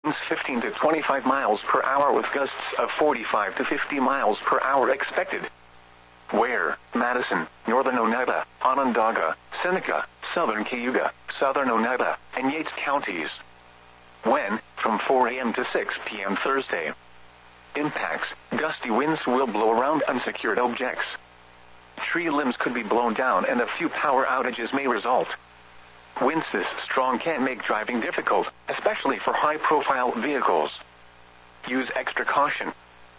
15 to 25 miles per hour with gusts of 45 to 50 miles per hour expected. Where? Madison, Northern Oneida, Onondaga, Seneca, Southern Cayuga, Southern Oneida, and Yates counties. When? From 4 a.m. to 6 p.m. Thursday. Impacts: gusty winds will blow around unsecured objects. Tree limbs could be blown down and a few power outages may result. Winds this strong can make driving difficult, especially for high-profile vehicles. Use extra caution.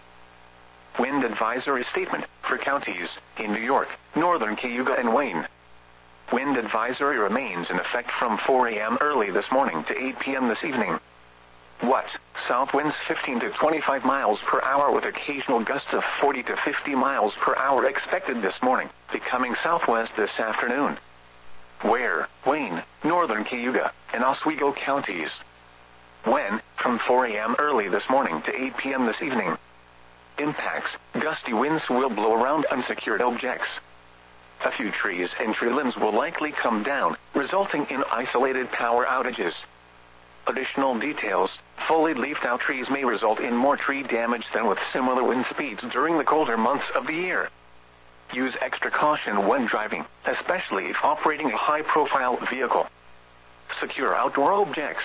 Wind advisory statement for counties in New York, Northern Cayuga and Wayne. Wind advisory remains in effect from 4 a.m. early this morning to 8 p.m. this evening. What? South winds 15 to 25 miles per hour with occasional gusts of 40 to 50 miles per hour expected this morning, becoming southwest this afternoon. Where? Wayne, Northern Cayuga, and Oswego counties. When? From 4 a.m. early this morning to 8 p.m. this evening. Impacts: gusty winds will blow around unsecured objects. A few trees and tree limbs will likely come down, resulting in isolated power outages. Additional details: fully leafed out trees may result in more tree damage than with similar wind speeds during the colder months of the year. Use extra caution when driving, especially if operating a high-profile vehicle. Secure outdoor objects.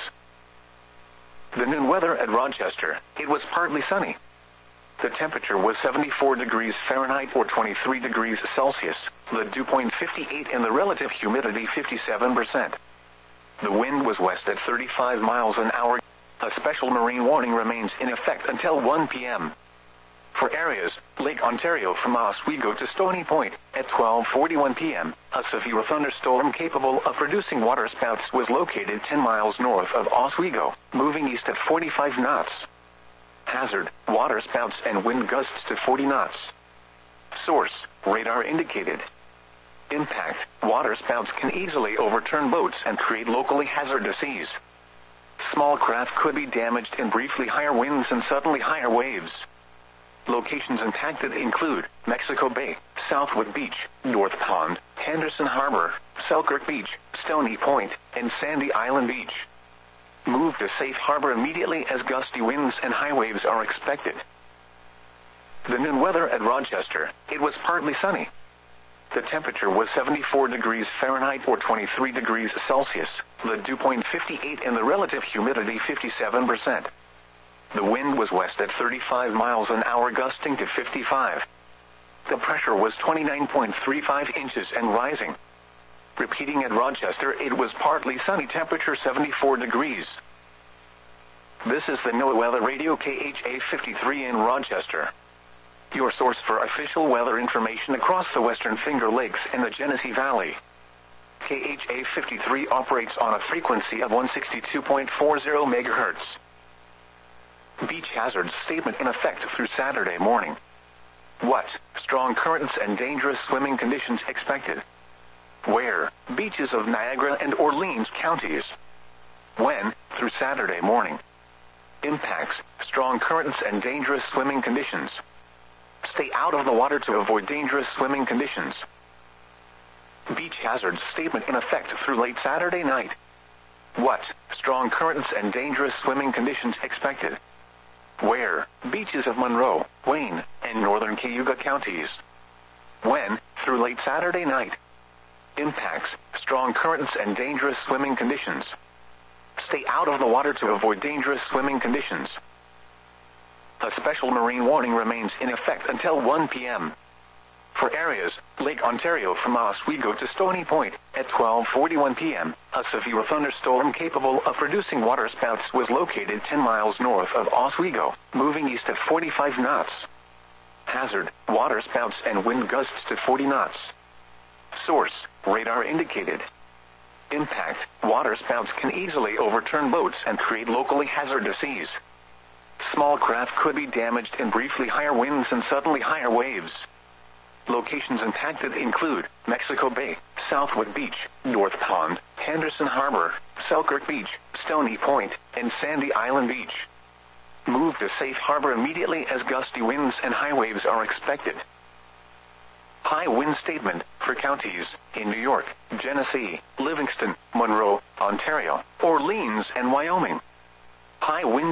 The noon weather at Rochester: it was partly sunny. The temperature was 74 degrees Fahrenheit or 23 degrees Celsius, the dew point 58 and the relative humidity 57%. The wind was west at 35 miles an hour. A special marine warning remains in effect until 1 p.m. For areas: Lake Ontario from Oswego to Stony Point, at 12:41 p.m., a severe thunderstorm capable of producing waterspouts was located 10 miles north of Oswego, moving east at 45 knots. Hazard: waterspouts and wind gusts to 40 knots. Source: radar indicated. Impact: waterspouts can easily overturn boats and create locally hazardous seas. Small craft could be damaged in briefly higher winds and suddenly higher waves. Locations impacted include Mexico Bay, Southwood Beach, North Pond, Henderson Harbor, Selkirk Beach, Stony Point, and Sandy Island Beach. Move to safe harbor immediately as gusty winds and high waves are expected. The noon weather at Rochester: it was partly sunny. The temperature was 74 degrees Fahrenheit or 23 degrees Celsius, the dew point 58 and the relative humidity 57%. The wind was west at 35 miles an hour gusting to 55. The pressure was 29.35 inches and rising. Repeating at Rochester: it was partly sunny, temperature 74 degrees. This is the NOAA Weather Radio KHA 53 in Rochester. Your source for official weather information across the Western Finger Lakes and the Genesee Valley. KHA 53 operates on a frequency of 162.40 MHz. Beach hazard statement in effect through Saturday morning. What? Strong currents and dangerous swimming conditions expected. Where? Beaches of Niagara and Orleans counties. When? Through Saturday morning. Impacts: strong currents and dangerous swimming conditions. Stay out of the water to avoid dangerous swimming conditions. Beach hazard statement in effect through late Saturday night. What? Strong currents and dangerous swimming conditions expected. Where? Beaches of Monroe, Wayne, and Northern Cayuga counties. When? Through late Saturday night. Impacts: strong currents and dangerous swimming conditions. Stay out of the water to avoid dangerous swimming conditions. A special marine warning remains in effect until 1 p.m. For areas: Lake Ontario from Oswego to Stony Point, at 12:41 p.m., a severe thunderstorm capable of producing waterspouts was located 10 miles north of Oswego, moving east at 45 knots. Hazard: waterspouts and wind gusts to 40 knots. Source: radar indicated. Impact: waterspouts can easily overturn boats and create locally hazardous seas. Small craft could be damaged in briefly higher winds and suddenly higher waves. Locations impacted include Mexico Bay, Southwood Beach, North Pond, Henderson Harbor, Selkirk Beach, Stony Point, and Sandy Island Beach. Move to safe harbor immediately as gusty winds and high waves are expected. High wind statement for counties in New York, Genesee, Livingston, Monroe, Ontario, Orleans, and Wyoming. High wind